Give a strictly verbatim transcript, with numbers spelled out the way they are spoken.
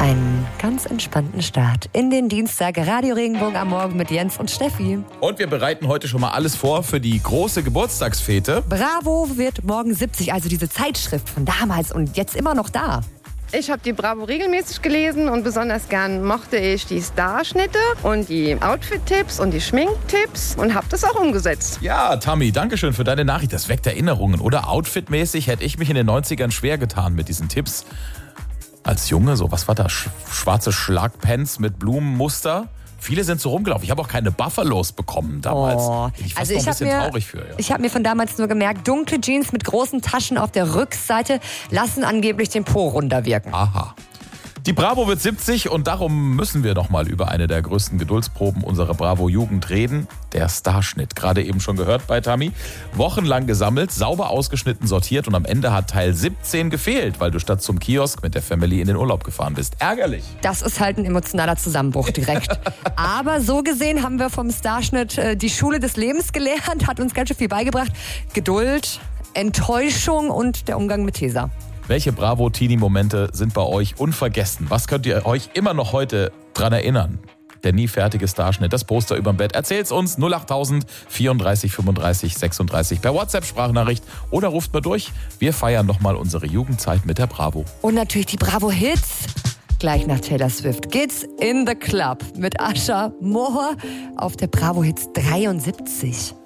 Einen ganz entspannten Start in den Dienstag. Radio Regenbogen am Morgen mit Jens und Steffi. Und wir bereiten heute schon mal alles vor für die große Geburtstagsfete. Bravo wird morgen siebzig, also diese Zeitschrift von damals und jetzt immer noch da. Ich habe die Bravo regelmäßig gelesen und besonders gern mochte ich die Starschnitte und die Outfit-Tipps und die Schminktipps und habe das auch umgesetzt. Ja, Tammy, danke schön für deine Nachricht. Das weckt Erinnerungen, oder? Outfitmäßig hätte ich mich in den neunzigern schwer getan mit diesen Tipps. Als Junge, so, was war das? Schwarze Schlagpants mit Blumenmuster. Viele sind so rumgelaufen. Ich habe auch keine Buffalos bekommen damals. Oh. Ich war Also noch ich ein bisschen mir, traurig für. Ja. Ich habe mir von damals nur gemerkt, dunkle Jeans mit großen Taschen auf der Rückseite lassen angeblich den Po runter wirken. Aha. Die Bravo wird siebzig und darum müssen wir noch mal über eine der größten Geduldsproben unserer Bravo-Jugend reden. Der Starschnitt. Gerade eben schon gehört bei Tammy. Wochenlang gesammelt, sauber ausgeschnitten, sortiert und am Ende hat Teil siebzehn gefehlt, weil du statt zum Kiosk mit der Family in den Urlaub gefahren bist. Ärgerlich. Das ist halt ein emotionaler Zusammenbruch direkt. Aber so gesehen haben wir vom Starschnitt äh, die Schule des Lebens gelernt, hat uns ganz schön viel beigebracht. Geduld, Enttäuschung und der Umgang mit Tesa. Welche Bravo-Teenie-Momente sind bei euch unvergessen? Was könnt ihr euch immer noch heute dran erinnern? Der nie fertige Starschnitt, das Poster überm Bett. Erzählt's uns null acht tausend vierunddreißig fünfunddreißig sechsunddreißig per WhatsApp-Sprachnachricht oder ruft mal durch. Wir feiern nochmal unsere Jugendzeit mit der Bravo. Und natürlich die Bravo-Hits. Gleich nach Taylor Swift geht's in the Club mit Asha Moore auf der Bravo-Hits dreiundsiebzig.